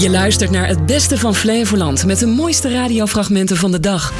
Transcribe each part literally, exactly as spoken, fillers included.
Je luistert naar het beste van Flevoland met de mooiste radiofragmenten van de dag.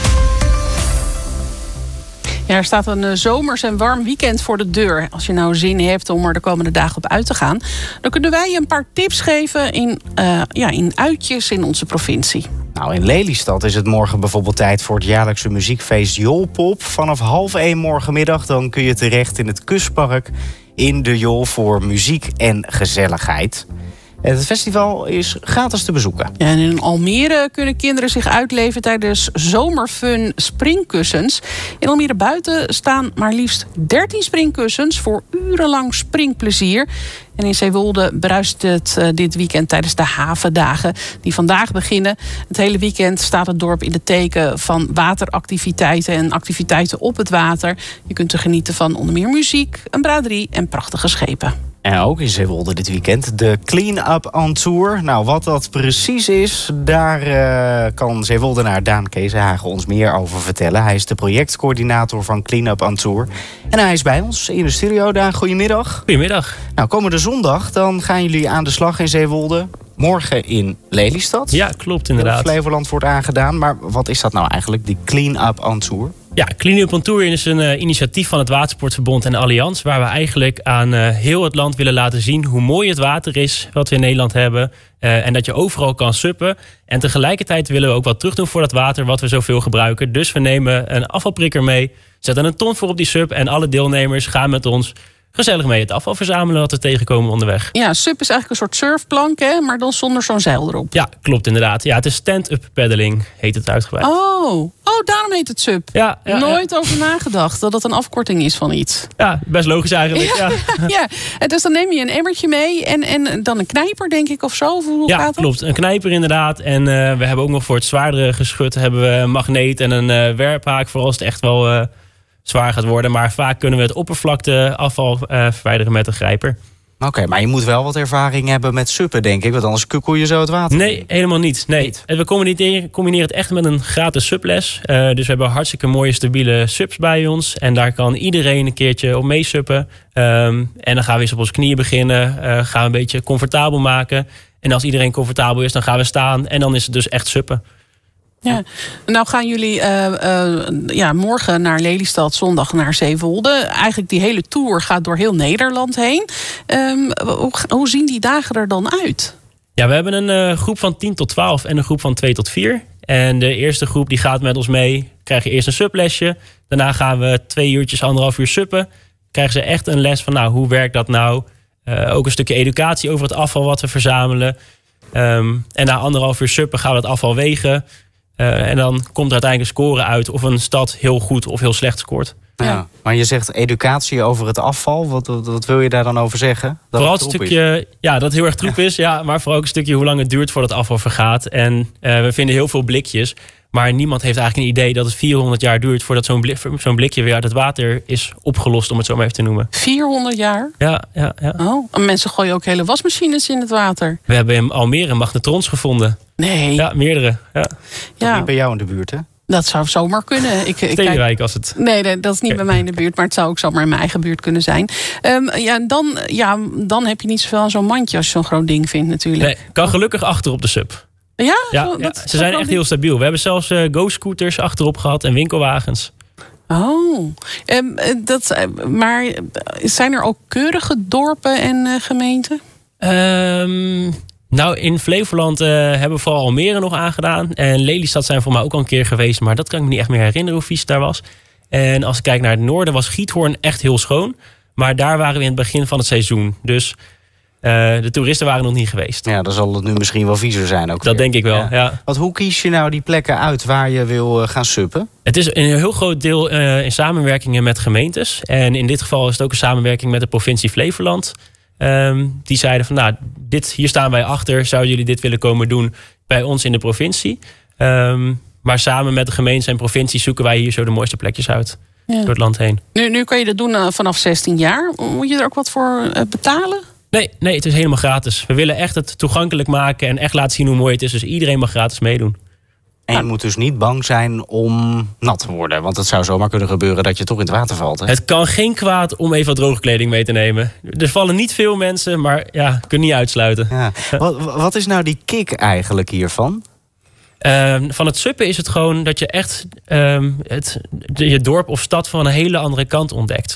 Ja, er staat een zomers en warm weekend voor de deur. Als je nou zin hebt om er de komende dagen op uit te gaan, dan kunnen wij je een paar tips geven in, uh, ja, in uitjes in onze provincie. Nou, in Lelystad is het morgen bijvoorbeeld tijd voor het jaarlijkse muziekfeest Jolpop. Vanaf half één morgenmiddag dan kun je terecht in het Kustpark in de Jol voor muziek en gezelligheid. Het festival is gratis te bezoeken. Ja, en in Almere kunnen kinderen zich uitleven tijdens zomerfun springkussens. In Almere buiten staan maar liefst dertien springkussens voor urenlang springplezier. En in Zeewolde bruist het uh, dit weekend tijdens de havendagen die vandaag beginnen. Het hele weekend staat het dorp in de teken van wateractiviteiten en activiteiten op het water. Je kunt er genieten van onder meer muziek, een braderie en prachtige schepen. En ook in Zeewolde dit weekend de Clean-up on Tour. Nou, wat dat precies is, daar uh, kan Zeewoldenaar Daan Keesenhagen ons meer over vertellen. Hij is de projectcoördinator van Clean-up on Tour. En hij is bij ons in de studio. Daan, goedemiddag. Goedemiddag. Nou, komende zondag dan gaan jullie aan de slag in Zeewolde. Morgen in Lelystad. Ja, klopt inderdaad. Flevoland wordt aangedaan. Maar wat is dat nou eigenlijk, die Clean-up on Tour? Ja, Clean-up on Tour is een uh, initiatief van het Watersportverbond en de Allianz, waar we eigenlijk aan uh, heel het land willen laten zien hoe mooi het water is wat we in Nederland hebben. Uh, en dat je overal kan suppen. En tegelijkertijd willen we ook wat terug doen voor dat water wat we zoveel gebruiken. Dus we nemen een afvalprikker mee, zetten een ton voor op die sup en alle deelnemers gaan met ons gezellig mee het afval verzamelen wat we tegenkomen onderweg. Ja, sup is eigenlijk een soort surfplank, hè, maar dan zonder zo'n zeil erop. Ja, klopt inderdaad. Ja, het is stand-up paddling, heet het uitgebreid. Oh, oh daarom heet het sup. Ja, ja, Nooit ja. over nagedacht dat dat een afkorting is van iets. Ja, best logisch eigenlijk. Ja, ja. ja. En dus dan neem je een emmertje mee en, en dan een knijper, denk ik, of zo? Of hoe ja, gaat dat? Klopt. Een knijper inderdaad. En uh, we hebben ook nog voor het zwaardere geschut hebben we een magneet en een uh, werphaak voor als het echt wel Uh, zwaar gaat worden, maar vaak kunnen we het oppervlakteafval uh, verwijderen met een grijper. Oké, okay, maar je moet wel wat ervaring hebben met suppen, denk ik, want anders kukkel je zo het water. Nee, helemaal niet. Nee. niet. We combineren, combineren het echt met een gratis subles. Uh, dus we hebben hartstikke mooie, stabiele subs bij ons. En daar kan iedereen een keertje op meesuppen. Um, en dan gaan we eens op onze knieën beginnen. Uh, gaan we een beetje comfortabel maken. En als iedereen comfortabel is, dan gaan we staan. En dan is het dus echt suppen. Ja, nou gaan jullie uh, uh, ja, morgen naar Lelystad, zondag naar Zeewolde. Eigenlijk die hele tour gaat door heel Nederland heen. Um, hoe, hoe zien die dagen er dan uit? Ja, we hebben een uh, groep van tien tot twaalf en een groep van twee tot vier. En de eerste groep die gaat met ons mee. Krijg je eerst een sublesje. Daarna gaan we twee uurtjes, anderhalf uur suppen. Krijgen ze echt een les van nou, hoe werkt dat nou? Uh, ook een stukje educatie over het afval wat we verzamelen. Um, en na anderhalf uur suppen gaan we het afval wegen. Uh, en dan komt er uiteindelijk een score uit of een stad heel goed of heel slecht scoort. Ja, ja. Maar je zegt educatie over het afval. Wat, wat, wat wil je daar dan over zeggen? Dat vooral het stukje, is. ja, dat het heel erg troep ja. is. Ja, maar vooral ook een stukje hoe lang het duurt voordat het afval vergaat. En uh, we vinden heel veel blikjes. Maar niemand heeft eigenlijk een idee dat het vierhonderd jaar duurt voordat zo'n, blik, zo'n blikje weer uit het water is opgelost, om het zo maar even te noemen. vierhonderd jaar? Ja, ja, ja. Oh, en mensen gooien ook hele wasmachines in het water. We hebben in Almere magnetrons gevonden. Nee. Ja, meerdere. Ja. Ja. Niet bij jou in de buurt, hè? Dat zou zomaar kunnen. Ik, ik Steenwijk was het. Nee, nee, dat is niet okay. bij mij in de buurt. Maar het zou ook zomaar in mijn eigen buurt kunnen zijn. Um, ja, dan, ja, dan heb je niet zoveel aan zo'n mandje als je zo'n groot ding vindt natuurlijk. Nee, kan gelukkig achter op de sub. Ja? Ja, zo, ja. Ze zijn echt ding? heel stabiel. We hebben zelfs uh, go-scooters achterop gehad en winkelwagens. Oh, um, dat, maar zijn er ook keurige dorpen en uh, gemeenten? Um, nou, in Flevoland uh, hebben we vooral Almere nog aangedaan. En Lelystad zijn voor mij ook al een keer geweest. Maar dat kan ik me niet echt meer herinneren hoe vies het daar was. En als ik kijk naar het noorden was Giethoorn echt heel schoon. Maar daar waren we in het begin van het seizoen. Dus Uh, de toeristen waren nog niet geweest. Ja, dan zal het nu misschien wel viezer zijn ook. Dat weer. denk ik wel, ja. ja. Want hoe kies je nou die plekken uit waar je wil uh, gaan suppen? Het is een heel groot deel uh, in samenwerkingen met gemeentes. En in dit geval is het ook een samenwerking met de provincie Flevoland. Um, die zeiden van, nou, dit, hier staan wij achter. Zouden jullie dit willen komen doen bij ons in de provincie? Um, maar samen met de gemeentes en provincie zoeken wij hier zo de mooiste plekjes uit. Ja. Door het land heen. Nu, nu kan je dat doen uh, vanaf zestien jaar. Moet je er ook wat voor uh, betalen? Nee, nee, het is helemaal gratis. We willen echt het toegankelijk maken en echt laten zien hoe mooi het is. Dus iedereen mag gratis meedoen. En je moet dus niet bang zijn om nat te worden. Want het zou zomaar kunnen gebeuren dat je toch in het water valt. Hè? Het kan geen kwaad om even wat droge kleding mee te nemen. Er vallen niet veel mensen, maar ja, kun je niet uitsluiten. Ja. Wat, wat is nou die kick eigenlijk hiervan? Uh, van het suppen is het gewoon dat je echt um, het, de, je dorp of stad van een hele andere kant ontdekt.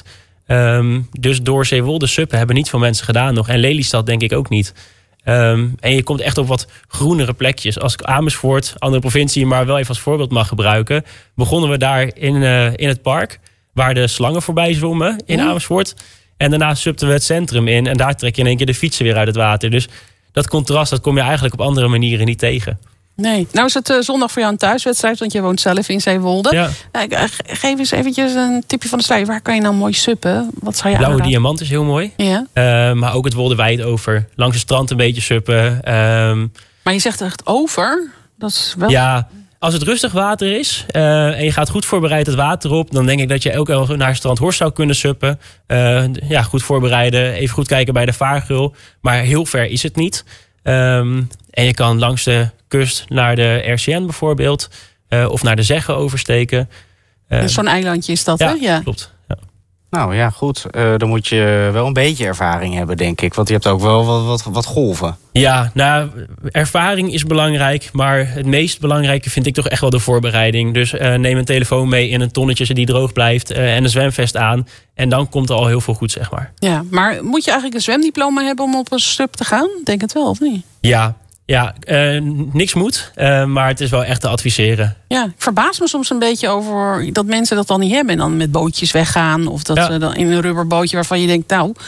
Um, dus door Zeewolde suppen hebben niet veel mensen gedaan nog. En Lelystad denk ik ook niet. Um, en je komt echt op wat groenere plekjes. Als ik Amersfoort, andere provincie, maar wel even als voorbeeld mag gebruiken. Begonnen we daar in, uh, in het park, waar de slangen voorbij zwommen in Amersfoort. En daarna subten we het centrum in. En daar trek je in één keer de fietsen weer uit het water. Dus dat contrast, dat kom je eigenlijk op andere manieren niet tegen. Nee. Nou is het uh, zondag voor jou een thuiswedstrijd, want je woont zelf in Zeewolde. Ja. Uh, geef eens eventjes een tipje van de sluier. Waar kan je nou mooi suppen? Wat zou je Blauwe aanraden? Diamant is heel mooi. Ja. Uh, maar ook het Wolderwijd over. Langs het strand een beetje suppen. Um, maar je zegt echt over. Dat is wel... Ja, als het rustig water is uh, en je gaat goed voorbereid het water op, dan denk ik dat je ook wel naar Strand Horst zou kunnen suppen. Uh, ja, goed voorbereiden. Even goed kijken bij de vaargeul. Maar heel ver is het niet. Um, en je kan langs de kust naar de R C N bijvoorbeeld. Uh, of naar de Zegge oversteken. Uh, Zo'n eilandje is dat, ja, hè? Ja, klopt. Ja. Nou ja, goed. Uh, dan moet je wel een beetje ervaring hebben, denk ik. Want je hebt ook wel wat, wat, wat golven. Ja, nou, ervaring is belangrijk. Maar het meest belangrijke vind ik toch echt wel de voorbereiding. Dus uh, neem een telefoon mee in een tonnetje die droog blijft. Uh, en een zwemvest aan. En dan komt er al heel veel goed, zeg maar. Ja, maar moet je eigenlijk een zwemdiploma hebben om op een sup te gaan? Denk het wel, of niet? Ja, ja uh, niks moet. Uh, maar het is wel echt te adviseren. Ja, ik verbaas me soms een beetje over dat mensen dat dan niet hebben. En dan met bootjes weggaan. Of dat Ja. ze dan in een rubberbootje waarvan je denkt, nou,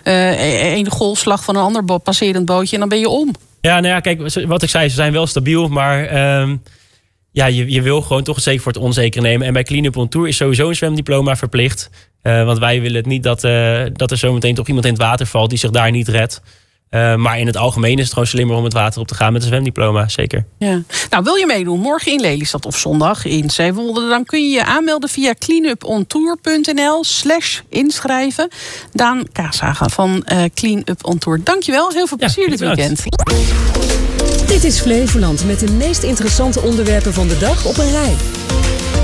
uh, een golfslag van een ander bo- passerend bootje en dan ben je om. Ja, nou ja, kijk, wat ik zei, ze zijn wel stabiel. Maar um, ja, je, je wil gewoon toch zeker voor het onzeker nemen. En bij Clean Up on Tour is sowieso een zwemdiploma verplicht. Uh, want wij willen het niet dat, uh, dat er zometeen toch iemand in het water valt die zich daar niet redt. Uh, maar in het algemeen is het gewoon slimmer om het water op te gaan met een zwemdiploma, zeker. Ja. Nou, wil je meedoen morgen in Lelystad of zondag in Zeewolde, dan kun je je aanmelden via cleanupontour.nl slash inschrijven. Daan Kaashagen van uh, Clean Up on Tour. Dankjewel, heel veel plezier dit weekend. Dit is Flevoland met de meest interessante onderwerpen van de dag op een rij.